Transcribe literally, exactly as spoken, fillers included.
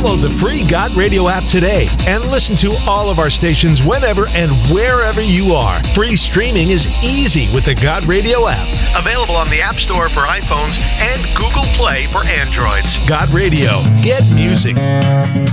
Download the free God Radio app today and listen to all of our stations whenever and wherever you are. Free streaming is easy with the God Radio app. Available on the App Store for iPhones and Google Play for Androids. God Radio. Get music.